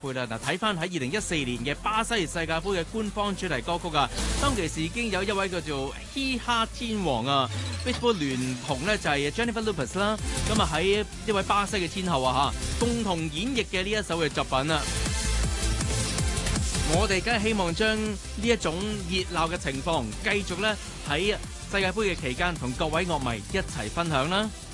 啦，嗱，睇翻喺2014年嘅巴西世界盃嘅官方主題歌曲啊，當其時已經有一位叫做嘻哈天王啊 Pitbull 聯同咧就係 Jennifer Lopez 啦，咁啊喺一位巴西嘅天后啊嚇，共同演繹嘅呢一首嘅作品啊，我哋梗係希望將呢一種熱鬧嘅情況繼續咧喺世界盃嘅期間同各位樂迷一齊分享啦。